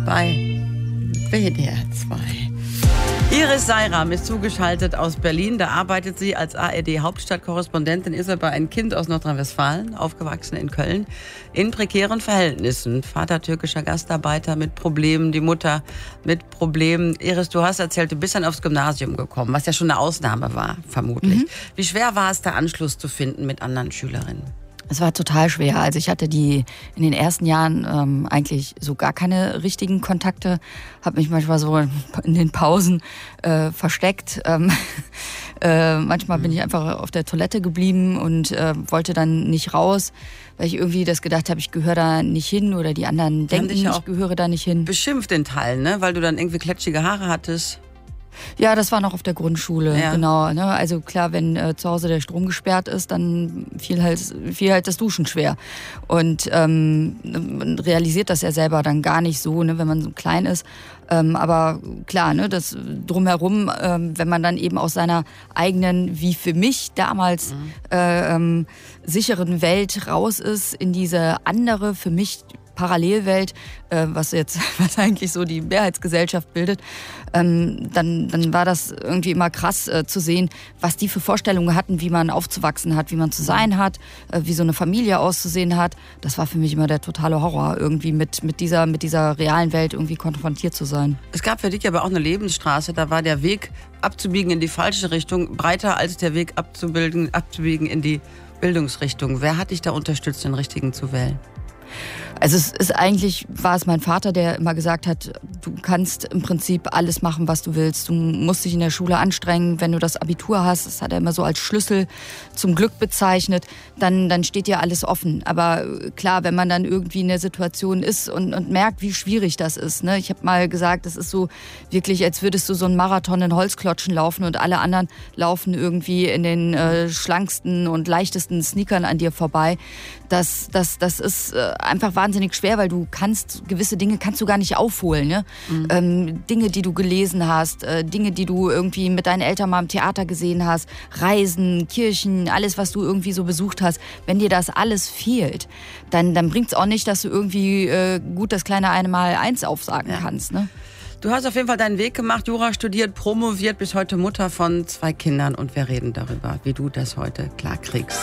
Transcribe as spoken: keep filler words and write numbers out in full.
bei W D R zwei. Iris Seiram ist zugeschaltet aus Berlin. Da arbeitet sie als A R D-Hauptstadtkorrespondentin, ist aber ein Kind aus Nordrhein-Westfalen, aufgewachsen in Köln, in prekären Verhältnissen. Vater türkischer Gastarbeiter mit Problemen, die Mutter mit Problemen. Iris, du hast erzählt, du bist dann aufs Gymnasium gekommen, was ja schon eine Ausnahme war, vermutlich. Mhm. Wie schwer war es, da Anschluss zu finden mit anderen Schülerinnen? Es war total schwer. Also ich hatte die in den ersten Jahren ähm, eigentlich so gar keine richtigen Kontakte. Habe mich manchmal so in den Pausen äh, versteckt. Ähm, äh, manchmal bin ich einfach auf der Toilette geblieben und äh, wollte dann nicht raus, weil ich irgendwie das gedacht habe, ich gehöre da nicht hin oder die anderen denken, dich ja ich gehöre da nicht hin. Beschimpft in Teilen, ne? Weil du dann irgendwie kletschige Haare hattest. Ja, das war noch auf der Grundschule, ja. genau. Ne? Also klar, wenn äh, zu Hause der Strom gesperrt ist, dann fiel halt, fiel halt das Duschen schwer. Und ähm, man realisiert das ja selber dann gar nicht so, ne, wenn man so klein ist. Ähm, aber klar, ne, das drumherum, ähm, wenn man dann eben aus seiner eigenen, wie für mich damals, mhm. äh, ähm, sicheren Welt raus ist in diese andere, für mich Parallelwelt, äh, was jetzt was eigentlich so die Mehrheitsgesellschaft bildet, ähm, dann, dann war das irgendwie immer krass äh, zu sehen, was die für Vorstellungen hatten, wie man aufzuwachsen hat, wie man zu sein hat, äh, wie so eine Familie auszusehen hat. Das war für mich immer der totale Horror, irgendwie mit, mit, dieser, mit dieser realen Welt irgendwie konfrontiert zu sein. Es gab für dich aber auch eine Lebensstraße, da war der Weg abzubiegen in die falsche Richtung breiter als der Weg abzubilden, abzubiegen in die Bildungsrichtung. Wer hat dich da unterstützt, den richtigen zu wählen? Also es ist eigentlich, war es mein Vater, der immer gesagt hat, du kannst im Prinzip alles machen, was du willst. Du musst dich in der Schule anstrengen, wenn du das Abitur hast, das hat er immer so als Schlüssel zum Glück bezeichnet, dann, dann steht dir alles offen. Aber klar, wenn man dann irgendwie in der Situation ist und, und merkt, wie schwierig das ist. Ne? Ich habe mal gesagt, das ist so wirklich, als würdest du so einen Marathon in Holzklotschen laufen und alle anderen laufen irgendwie in den äh, schlanksten und leichtesten Sneakern an dir vorbei. Das, das, das ist äh, einfach wahnsinnig schwer, weil du kannst, gewisse Dinge kannst du gar nicht aufholen. Ne? Mhm. Ähm, Dinge, die du gelesen hast, äh, Dinge, die du irgendwie mit deinen Eltern mal im Theater gesehen hast, Reisen, Kirchen, alles, was du irgendwie so besucht hast. Wenn dir das alles fehlt, dann, dann bringt es auch nicht, dass du irgendwie äh, gut das kleine Einmal-Eins aufsagen ja. kannst. Ne? Du hast auf jeden Fall deinen Weg gemacht, Jura studiert, promoviert, bis heute Mutter von zwei Kindern. Und wir reden darüber, wie du das heute klar kriegst.